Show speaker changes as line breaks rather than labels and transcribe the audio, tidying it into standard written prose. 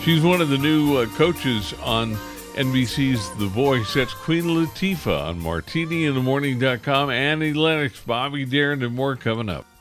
She's one of the new coaches on NBC's The Voice. That's Queen Latifah on MartiniInTheMorning.com. Annie Lennox, Bobby Darin, and more coming up.